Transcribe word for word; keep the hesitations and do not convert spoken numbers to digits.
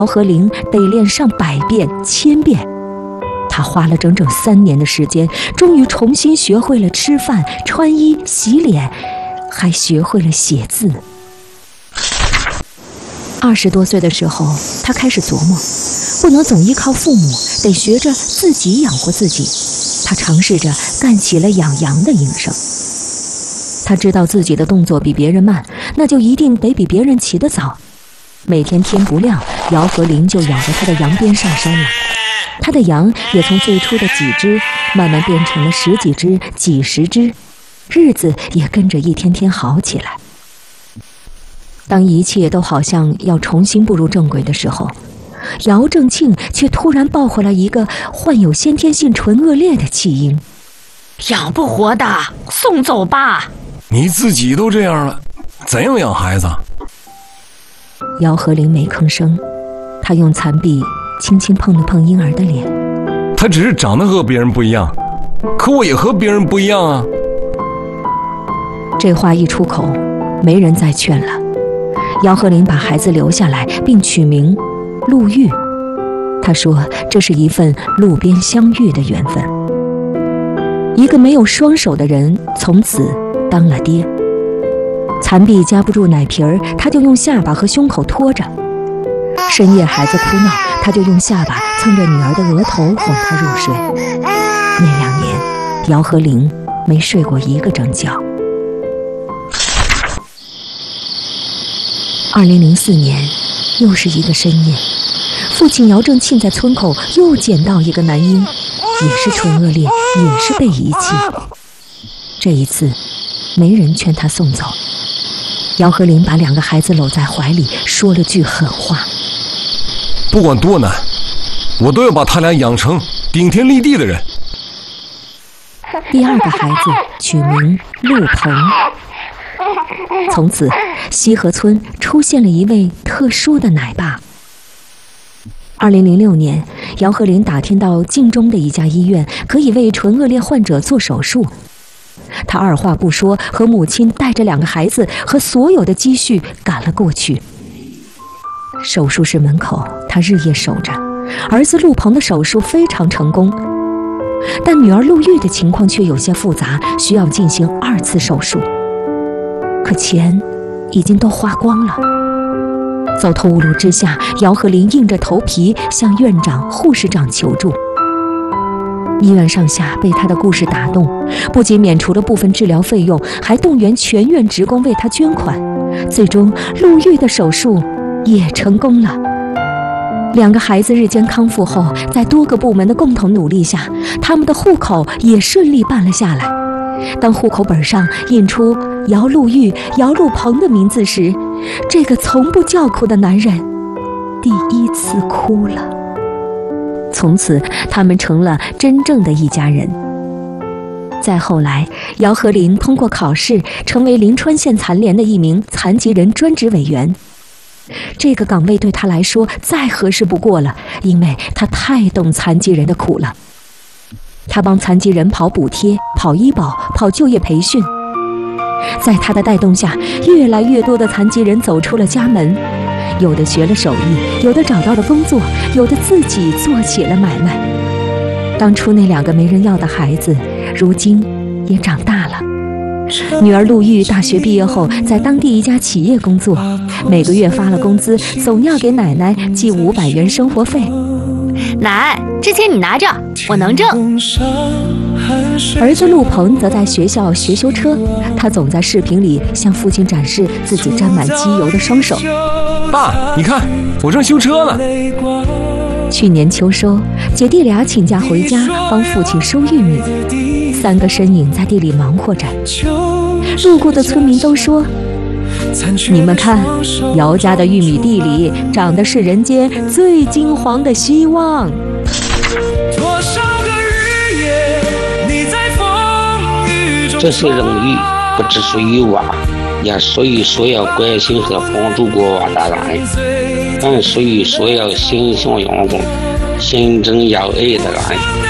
姚和林得练上百遍、千遍。他花了整整三年的时间，终于重新学会了吃饭、穿衣、洗脸，还学会了写字。二十多岁的时候，他开始琢磨，不能总依靠父母，得学着自己养活自己。他尝试着干起了养羊的营生。他知道自己的动作比别人慢，那就一定得比别人起得早。每天天不亮，姚和林就咬着他的羊鞭上山了。他的羊也从最初的几只，慢慢变成了十几只、几十只，日子也跟着一天天好起来。当一切都好像要重新步入正轨的时候，姚正庆却突然爆回来一个患有先天性唇腭裂的弃婴。 养不活的，送走吧。 你自己都这样了，怎样养孩子？ 姚和林没吭声，他用残臂轻轻碰了碰婴儿的脸。 他只是长得和别人不一样，可我也和别人不一样啊。 这话一出口，没人再劝了。姚和林把孩子留下来，并取名陆玉。他说这是一份路边相遇的缘分。一个没有双手的人从此当了爹。残臂夹不住奶瓶儿，他就用下巴和胸口托着。深夜孩子哭闹，他就用下巴蹭着女儿的额头哄她入睡。那两年，姚和林没睡过一个整觉。二零零四年，又是一个深夜，父亲姚正庆在村口又捡到一个男婴，也是唇腭裂，也是被遗弃。这一次，没人劝他送走。姚和林把两个孩子搂在怀里，说了句狠话： 不管多难，我都要把他俩养成顶天立地的人。 第二个孩子取名陆鹏。从此，西河村出现了一位特殊的奶爸。二零零六年，姚和林打听到晋中的一家医院可以为唇腭裂患者做手术。他二话不说，和母亲带着两个孩子和所有的积蓄赶了过去。手术室门口，他日夜守着。儿子陆鹏的手术非常成功，但女儿陆玉的情况却有些复杂，需要进行二次手术。可钱已经都花光了。走投无路之下，姚和林硬着头皮向院长、护士长求助。医院上下被他的故事打动，不仅免除了部分治疗费用，还动员全院职工为他捐款。最终，陆玉的手术也成功了。两个孩子日间康复后，在多个部门的共同努力下，他们的户口也顺利办了下来。当户口本上印出姚陆玉、姚陆鹏的名字时，这个从不叫苦的男人第一次哭了。从此，他们成了真正的一家人。再后来，姚和林通过考试，成为临川县残联的一名残疾人专职委员。这个岗位对他来说再合适不过了，因为他太懂残疾人的苦了。他帮残疾人跑补贴、跑医保、跑就业培训。在他的带动下，越来越多的残疾人走出了家门，有的学了手艺，有的找到了工作，有的自己做起了买卖。当初那两个没人要的孩子，如今也长大了。女儿陆玉大学毕业后，在当地一家企业工作，每个月发了工资，总要给奶奶寄五百元生活费。 奶，这钱你拿着，我能挣。 儿子陆鹏则在学校学修车，他总在视频里向父亲展示自己沾满机油的双手。 爸，你看，我正修车呢。 去年秋收，姐弟俩请假回家帮父亲收玉米，三个身影在地里忙活着。路过的村民都说：你们看，姚家的玉米地里长的是人间最金黄的希望。 这些荣誉不只属于我，也属于所有关心和帮助过我的人，更属于所有心向阳光、心中有爱的人。